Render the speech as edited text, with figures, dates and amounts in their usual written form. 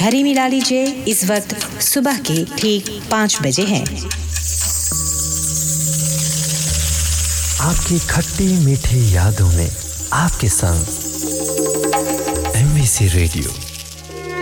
घड़ी मिला लीजिए, इस वक्त सुबह के ठीक 5 बजे हैं। आपकी खट्टी मीठी यादों में आपके संग MBC रेडियो।